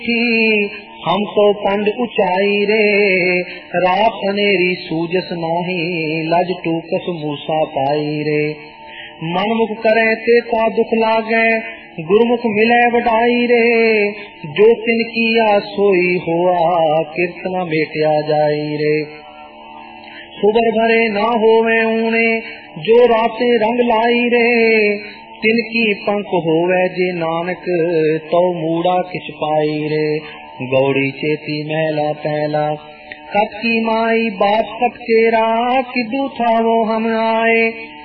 हम तो पंड ऊंचाई रे, रात अनेरी सूजस नाही, लज टूकस मूसा पाई रे। मन मुख करे ते ता दुख लागे, गुरुमुख मिले वडाई रे। जो तिन किया सोई हुआ, कीर्तना मेटिया जाई रे। सुबर भरे ना होवे ऊने, जो राते रंग लाई रे। तिनकी पंख होवे जे नानक, तो मूड़ा किछ पाई रे। गौड़ी चेती महला पहला, कत की माई बाप कत केरा, किदू था वो हम आए।